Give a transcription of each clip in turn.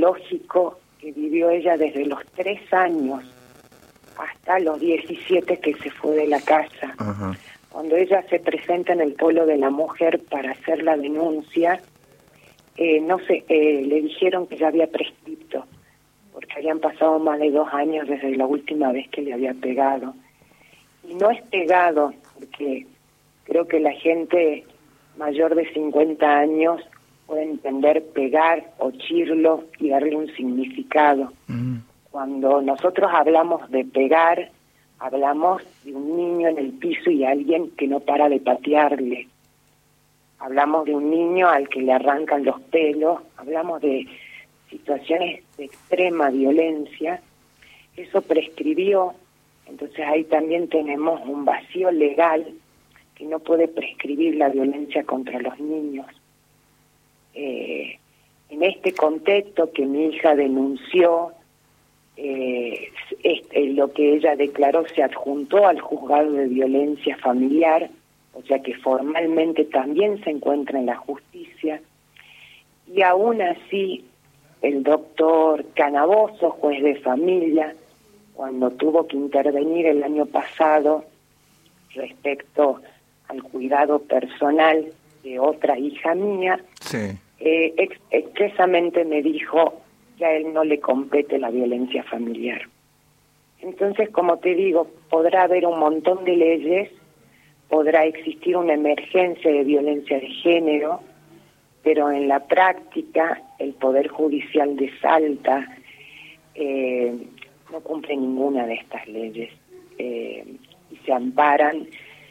biológico que vivió ella desde los 3 años hasta los 17 que se fue de la casa. Ajá. Cuando ella se presenta en el Polo de la Mujer para hacer la denuncia, le dijeron que ya había prescripto, porque habían pasado más de 2 años desde la última vez que le había pegado. Y no es pegado, porque creo que la gente mayor de 50 años puede entender pegar o chirlo y darle un significado. Cuando nosotros hablamos de pegar, hablamos de un niño en el piso y alguien que no para de patearle. Hablamos de un niño al que le arrancan los pelos, hablamos de situaciones de extrema violencia. Eso prescribió, entonces ahí también tenemos un vacío legal que no puede prescribir la violencia contra los niños. En este contexto que mi hija denunció, lo que ella declaró se adjuntó al juzgado de violencia familiar, o sea que formalmente también se encuentra en la justicia, y aún así el doctor Canaboso, juez de familia, cuando tuvo que intervenir el año pasado respecto al cuidado personal de otra hija mía, Sí. Expresamente me dijo que a él no le compete la violencia familiar. Entonces, como te digo, podrá haber un montón de leyes, podrá existir una emergencia de violencia de género, pero en la práctica el Poder Judicial de Salta no cumple ninguna de estas leyes y se amparan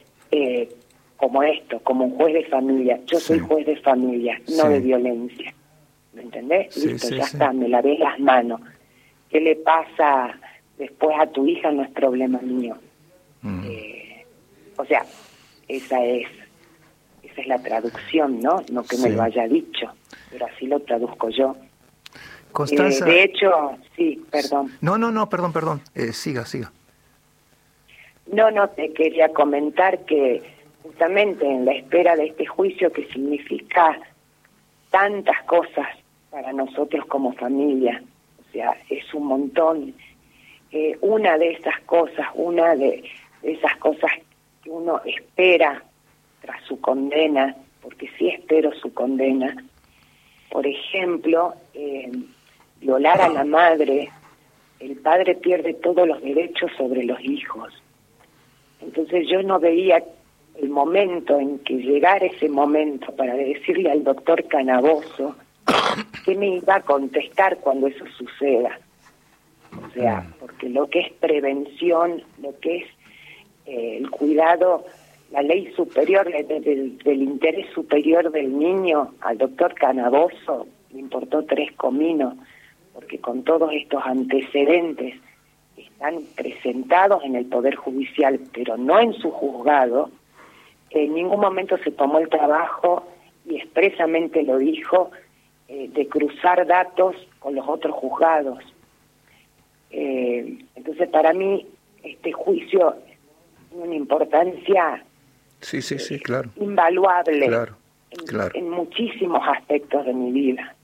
como un juez de familia. Yo soy juez de familia, no de violencia. ¿Me entendés? Sí, Listo, sí, ya sí. está, me lavé las manos. ¿Qué le pasa después a tu hija? No es problema mío. O sea, esa es la traducción, ¿no? No que me lo haya dicho, pero así lo traduzco yo. Constanza... de hecho, sí, perdón. No, perdón. Siga. No, te quería comentar que justamente en la espera de este juicio que significa tantas cosas para nosotros como familia, o sea, es un montón. Una de esas cosas que uno espera tras su condena, porque sí espero su condena, por ejemplo, violar a la madre, el padre pierde todos los derechos sobre los hijos. Entonces yo no veía el momento en que llegara ese momento para decirle al doctor Canaboso qué me iba a contestar cuando eso suceda. O sea, porque lo que es prevención, lo que es el cuidado, la ley superior del interés superior del niño, al doctor Canaboso le importó 3 cominos, porque con todos estos antecedentes que están presentados en el Poder Judicial, pero no en su juzgado, en ningún momento se tomó el trabajo, y expresamente lo dijo, de cruzar datos con los otros juzgados. Entonces, para mí, este juicio tiene una importancia claro. invaluable Claro. en muchísimos aspectos de mi vida.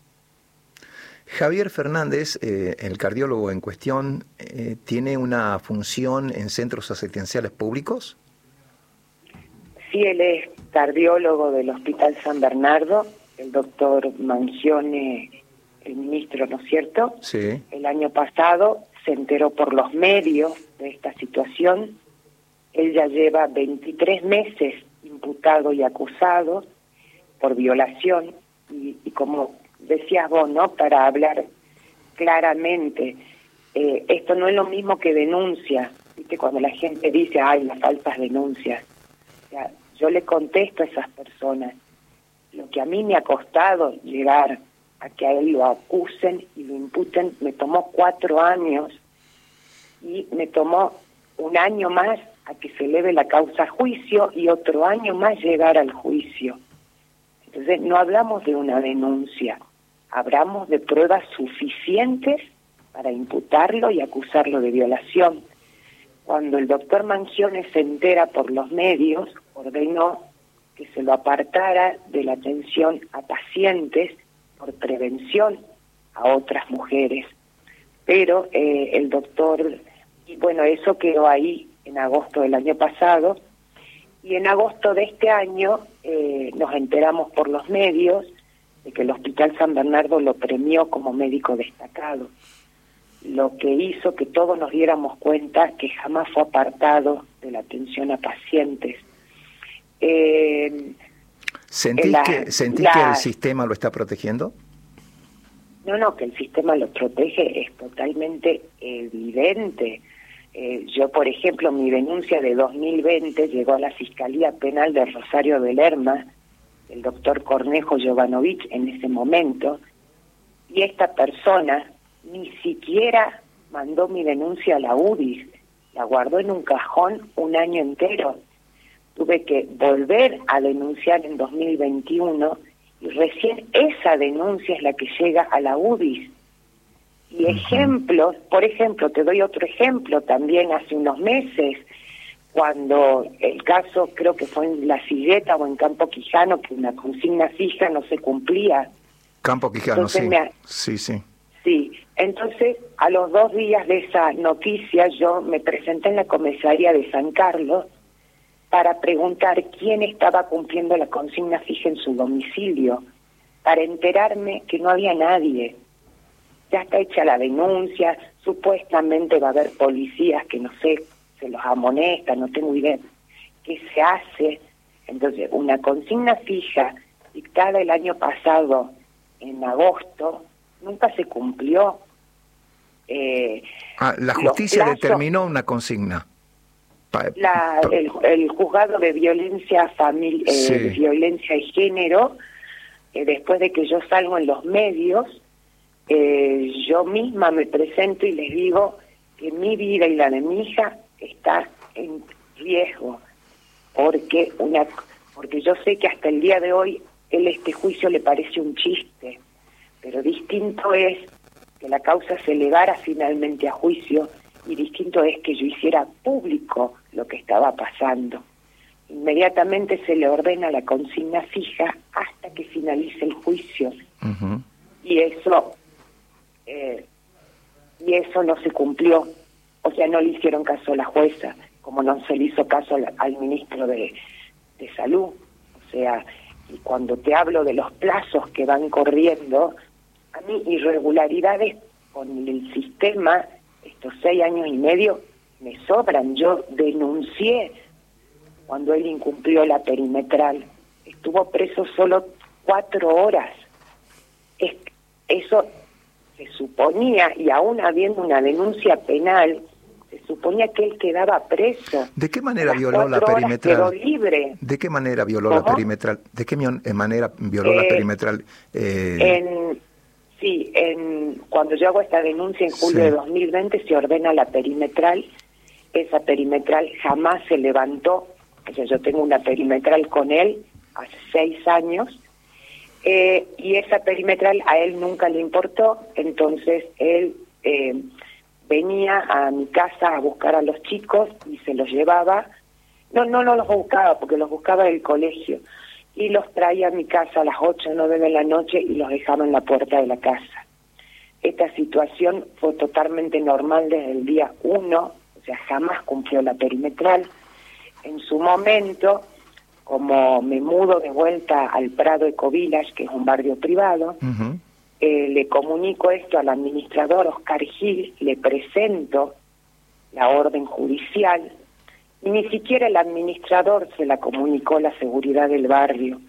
Javier Fernández, el cardiólogo en cuestión, ¿tiene una función en centros asistenciales públicos? Sí, él es cardiólogo del Hospital San Bernardo, el doctor Mangione, el ministro, ¿no es cierto? Sí. El año pasado se enteró por los medios de esta situación. Él ya lleva 23 meses imputado y acusado por violación, y como decías vos, ¿no? Para hablar claramente, esto no es lo mismo que denuncia, ¿viste? Cuando la gente dice, ay, las falsas denuncias. O sea, yo le contesto a esas personas. Lo que a mí me ha costado llegar a que a él lo acusen y lo imputen, me tomó 4 años, y me tomó 1 año más a que se eleve la causa a juicio y otro año más llegar al juicio. Entonces no hablamos de una denuncia, hablamos de pruebas suficientes para imputarlo y acusarlo de violación. Cuando el doctor Mangione se entera por los medios, ordenó que se lo apartara de la atención a pacientes por prevención a otras mujeres. Pero el doctor, y bueno, eso quedó ahí en agosto del año pasado, y en agosto de este año nos enteramos por los medios de que el Hospital San Bernardo lo premió como médico destacado, lo que hizo que todos nos diéramos cuenta que jamás fue apartado de la atención a pacientes. ¿Sentís que el sistema lo está protegiendo? No, que el sistema lo protege es totalmente evidente. Yo, por ejemplo, mi denuncia de 2020 llegó a la Fiscalía Penal de Rosario de Lerma, el doctor Cornejo Jovanovic en ese momento, y esta persona ni siquiera mandó mi denuncia a la UDI, la guardó en un cajón un año entero. Tuve que volver a denunciar en 2021 y recién esa denuncia es la que llega a la UDI. Y ejemplos, por ejemplo, te doy otro ejemplo también hace unos meses, cuando el caso creo que fue en La Silleta o en Campo Quijano, que una consigna fija no se cumplía. Campo Quijano, sí. Sí, entonces a los 2 días de esa noticia yo me presenté en la comisaría de San Carlos para preguntar quién estaba cumpliendo la consigna fija en su domicilio, para enterarme que no había nadie. Ya está hecha la denuncia, supuestamente va a haber policías que no sé, se los amonestan, no tengo idea qué se hace. Entonces, una consigna fija dictada el año pasado, en agosto, nunca se cumplió. La justicia determinó una consigna. El juzgado de violencia de violencia de género, después de que yo salgo en los medios, yo misma me presento y les digo que mi vida y la de mi hija está en riesgo, porque yo sé que hasta el día de hoy este juicio le parece un chiste, pero distinto es que la causa se elevara finalmente a juicio y distinto es que yo hiciera público lo que estaba pasando. Inmediatamente se le ordena la consigna fija hasta que finalice el juicio. Uh-huh. Y eso no se cumplió. O sea, no le hicieron caso a la jueza, como no se le hizo caso al ministro de Salud. O sea, y cuando te hablo de los plazos que van corriendo, a mí irregularidades con el sistema, estos 6 años y medio, me sobran. Yo denuncié cuando él incumplió la perimetral. Estuvo preso solo 4 horas. Eso se suponía, y aún habiendo una denuncia penal, se suponía que él quedaba preso. ¿De qué manera violó la perimetral? Quedó libre. ¿De qué manera violó la perimetral? ¿De qué manera violó la perimetral? Cuando yo hago esta denuncia en julio de 2020 se ordena la perimetral. Esa perimetral jamás se levantó. O sea, yo tengo una perimetral con él hace 6 años. Y esa perimetral a él nunca le importó. Entonces él venía a mi casa a buscar a los chicos y se los llevaba. No los buscaba, porque los buscaba del colegio. Y los traía a mi casa a las 8 o 9 de la noche y los dejaba en la puerta de la casa. Esta situación fue totalmente normal desde el día 1, o sea, jamás cumplió la perimetral. En su momento, como me mudo de vuelta al Prado Ecovillage, que es un barrio privado, uh-huh. Le comunico esto al administrador Oscar Gil, le presento la orden judicial, y ni siquiera el administrador se la comunicó a la seguridad del barrio.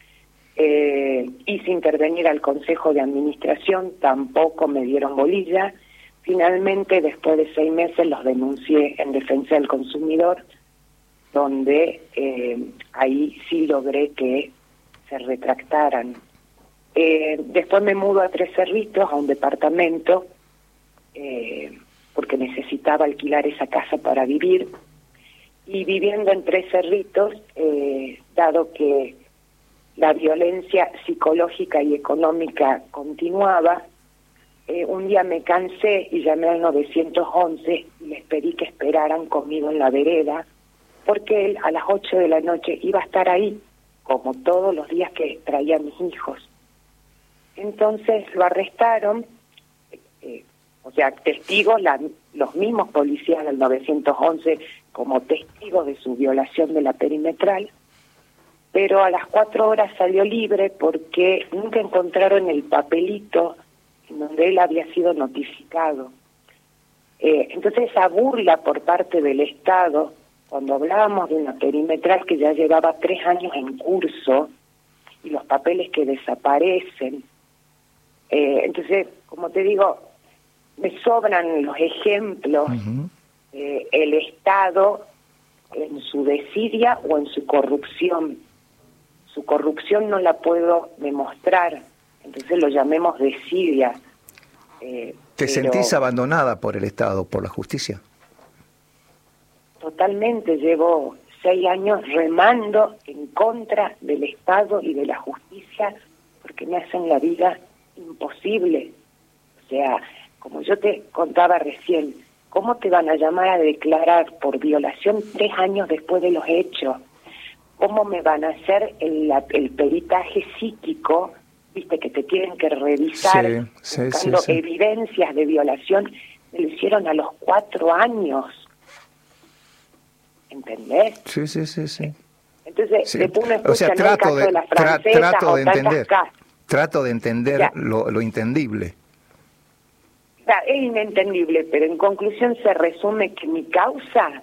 Hice intervenir al Consejo de Administración, tampoco me dieron bolilla. Finalmente, después de 6 meses, los denuncié en Defensa del Consumidor, donde ahí sí logré que se retractaran. Después me mudo a Tres Cerritos, a un departamento, porque necesitaba alquilar esa casa para vivir. Y viviendo en Tres Cerritos, dado que la violencia psicológica y económica continuaba, un día me cansé y llamé al 911 y les pedí que esperaran conmigo en la vereda, porque él a las 8 de la noche iba a estar ahí, como todos los días que traía a mis hijos. Entonces lo arrestaron sea, testigos, los mismos policías del 911 como testigos de su violación de la perimetral, pero a las 4 horas salió libre porque nunca encontraron el papelito en donde él había sido notificado. Entonces esa burla por parte del Estado, cuando hablábamos de una perimetral que ya llevaba 3 años en curso y los papeles que desaparecen, entonces, como te digo, me sobran los ejemplos. El Estado en su desidia o en su corrupción. Su corrupción no la puedo demostrar, entonces lo llamemos desidia. ¿Te sentís abandonada por el Estado, por la justicia? Totalmente, llevo 6 años remando en contra del Estado y de la justicia porque me hacen la vida imposible. O sea, como yo te contaba recién, ¿cómo te van a llamar a declarar por violación 3 años después de los hechos? ¿Cómo me van a hacer el peritaje psíquico? Viste que te tienen que revisar buscando evidencias de violación. Me lo hicieron a los 4 años. ¿Entendés? Sí. Entonces, después uno escucha, o sea, ¿no?, el caso de la francesa, trato de entender lo entendible. Es inentendible, pero en conclusión se resume que mi causa,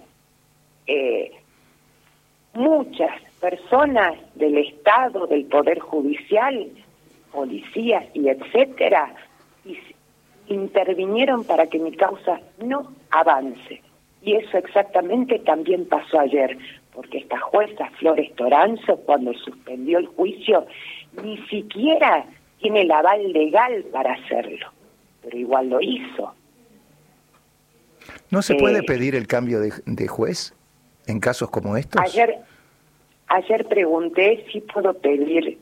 muchas personas del Estado, del Poder Judicial, policías y etcétera, intervinieron para que mi causa no avance. Y eso exactamente también pasó ayer, porque esta jueza Flores Toranzo, cuando suspendió el juicio, ni siquiera tiene el aval legal para hacerlo, pero igual lo hizo. ¿No se puede pedir el cambio de juez en casos como estos? Ayer pregunté si puedo pedir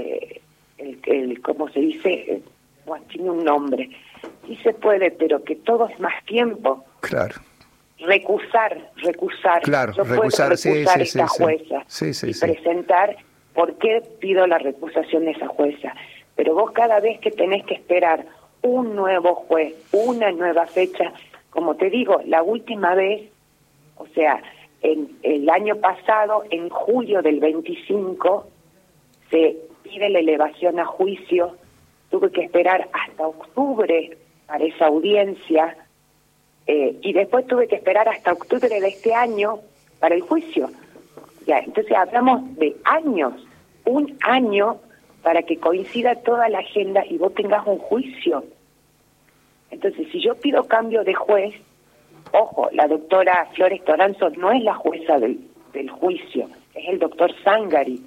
¿cómo se dice? Bueno, tiene un nombre. Sí se puede, pero que todo es más tiempo. Claro. Recusar. Claro, yo recusar, puedo recusar esta jueza y sí. presentar por qué pido la recusación de esa jueza. Pero vos cada vez que tenés que esperar un nuevo juez, una nueva fecha, como te digo, la última vez, o sea, en el año pasado, en julio del 25, se pide la elevación a juicio. Tuve que esperar hasta octubre para esa audiencia, y después tuve que esperar hasta octubre de este año para el juicio. Ya, entonces hablamos de años, un año para que coincida toda la agenda y vos tengas un juicio. Entonces, si yo pido cambio de juez, ojo, la doctora Flores Toranzo no es la jueza del juicio, es el doctor Zangari.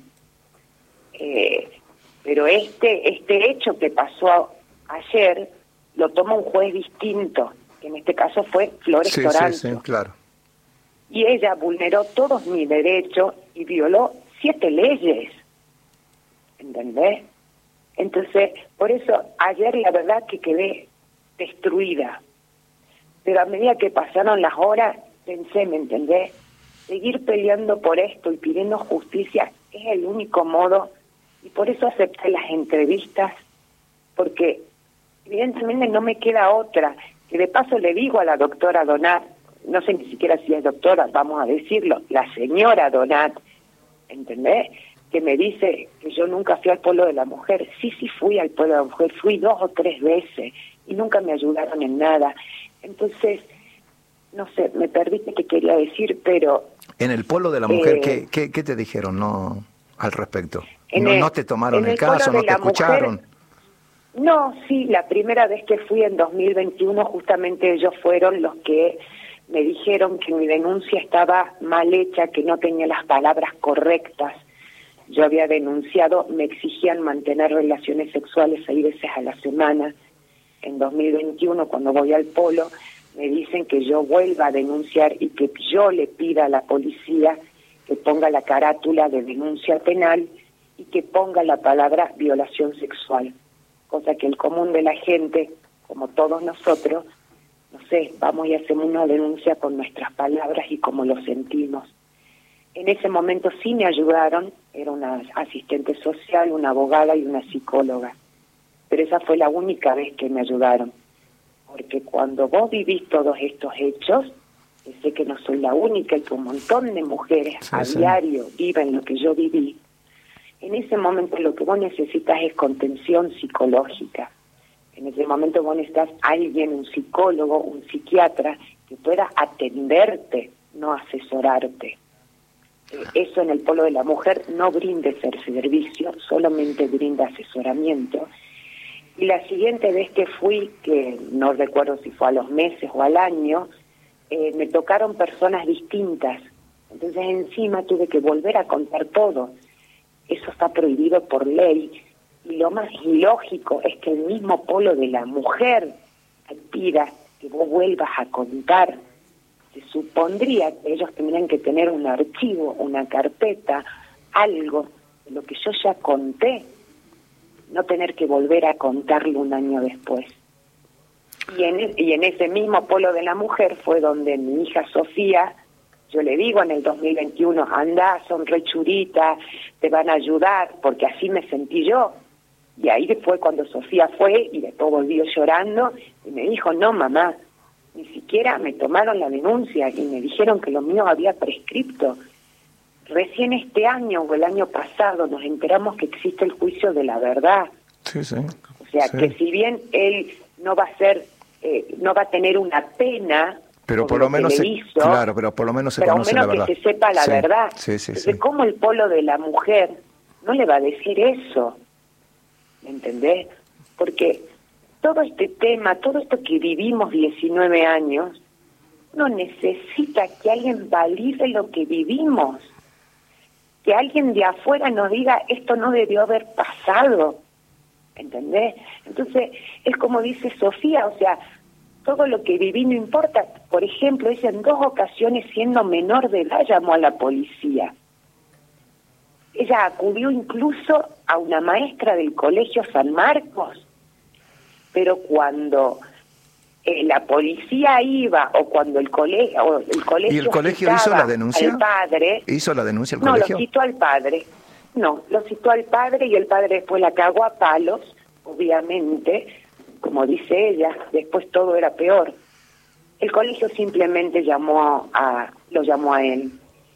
Pero este hecho que pasó ayer lo toma un juez distinto, que en este caso fue Flores Toranzo. Sí, claro. Y ella vulneró todos mis derechos y violó 7 leyes. ¿Entendés? Entonces, por eso ayer la verdad que quedé destruida. Pero a medida que pasaron las horas, pensé, ¿me entendés? Seguir peleando por esto y pidiendo justicia es el único modo, y por eso acepté las entrevistas, porque evidentemente no me queda otra. Que de paso le digo a la doctora Donat, no sé ni siquiera si es doctora, vamos a decirlo, la señora Donat, ¿entendés? Que me dice que yo nunca fui al Polo de la Mujer. Sí fui al Polo de la Mujer, fui 2 o 3 veces y nunca me ayudaron en nada. Entonces, no sé, me perdiste qué quería decir, pero... En el Polo de la Mujer, ¿qué te dijeron al respecto? ¿No te tomaron el caso, no te escucharon? No, sí, la primera vez que fui en 2021, justamente ellos fueron los que me dijeron que mi denuncia estaba mal hecha, que no tenía las palabras correctas. Yo había denunciado, me exigían mantener relaciones sexuales 6 veces a la semana. En 2021, cuando voy al Polo, me dicen que yo vuelva a denunciar y que yo le pida a la policía que ponga la carátula de denuncia penal y que ponga la palabra violación sexual. Cosa que el común de la gente, como todos nosotros, no sé, vamos y hacemos una denuncia con nuestras palabras y como lo sentimos. En ese momento sí me ayudaron, era una asistente social, una abogada y una psicóloga, pero esa fue la única vez que me ayudaron. porque cuando vos vivís todos estos hechos, sé que no soy la única y que un montón de mujeres diario viven lo que yo viví, en ese momento lo que vos necesitas es contención psicológica. En ese momento vos necesitas alguien, un psicólogo, un psiquiatra, que pueda atenderte, no asesorarte. Eso en el polo de la mujer no brinda ese servicio, solamente brinda asesoramiento. Y la siguiente vez que fui, que no recuerdo si fue a los meses o al año, me tocaron personas distintas. Entonces encima tuve que volver a contar todo. Eso está prohibido por ley. Y lo más ilógico es que el mismo polo de la mujer te pida que vos vuelvas a contar. Se supondría que ellos tendrían que tener un archivo, una carpeta, algo de lo que yo ya conté, no tener que volver a contarlo un año después. Y en ese mismo polo de la mujer fue donde mi hija Sofía, yo le digo en el 2021, anda, son re churitas, te van a ayudar, porque así me sentí yo. Y ahí fue cuando Sofía fue y después volvió llorando y me dijo, no mamá, ni siquiera me tomaron la denuncia y me dijeron que lo mío había prescripto. Recién este año o el año pasado nos enteramos que existe el juicio de la verdad. Sí, sí. O sea, que si bien él no va a ser, no va a tener una pena, pero por lo menos claro, pero por lo menos se conoce la verdad. Que se sepa la verdad. Sí, sí, Entonces, ¿cómo el polo de la mujer no le va a decir eso? ¿Me entendés? Porque todo este tema, todo esto que vivimos 19 años, no necesita que alguien valide lo que vivimos. Que alguien de afuera nos diga, esto no debió haber pasado. ¿Entendés? Entonces, es como dice Sofía, o sea, todo lo que viví no importa. Por ejemplo, ella en 2 ocasiones, siendo menor de edad, llamó a la policía. Ella acudió incluso a una maestra del colegio San Marcos, pero cuando la policía iba o cuando el colegio ¿Y el colegio hizo la denuncia? Al padre, ¿Hizo la denuncia el colegio? No, lo citó al padre. No, lo citó al padre y el padre después la cagó a palos, obviamente, como dice ella, después todo era peor. El colegio simplemente lo llamó a él.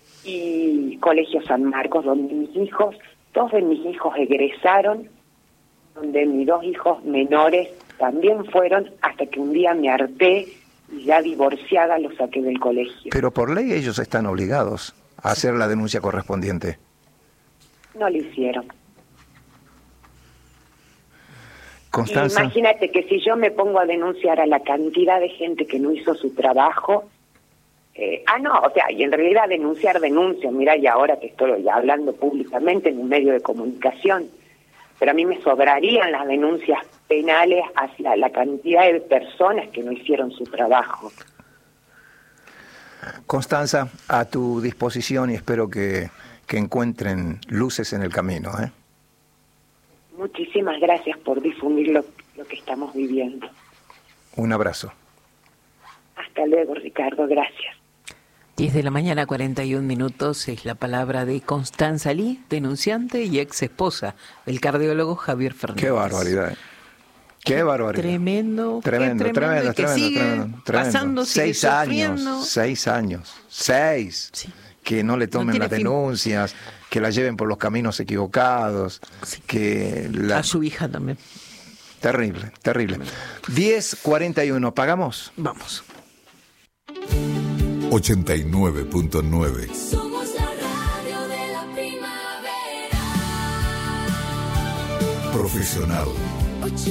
Y Colegio San Marcos, donde dos de mis hijos egresaron, donde mis 2 hijos menores también fueron, hasta que un día me harté y ya divorciada los saqué del colegio. Pero por ley ellos están obligados a hacer la denuncia correspondiente. No lo hicieron. Constanza. Imagínate que si yo me pongo a denunciar a la cantidad de gente que no hizo su trabajo, y en realidad denuncia, mira, y ahora que estoy hablando públicamente en un medio de comunicación, pero a mí me sobrarían las denuncias penales hacia la cantidad de personas que no hicieron su trabajo. Constanza, a tu disposición y espero que encuentren luces en el camino, ¿eh? Muchísimas gracias por difundir lo que estamos viviendo. Un abrazo. Hasta luego, Ricardo, gracias. 10 de la mañana, 41 minutos, es la palabra de Constanza Lee, denunciante y ex esposa del cardiólogo Javier Fernández. Qué barbaridad. Qué barbaridad. Tremendo. Tremendo. Pasando, 6 años. 6 años. 6. Sí. Que no le tomen las denuncias, que la lleven por los caminos equivocados, que a su hija también. Terrible. 10:41, ¿pagamos? Vamos. 89.9. Somos la radio de la primavera. Profesional.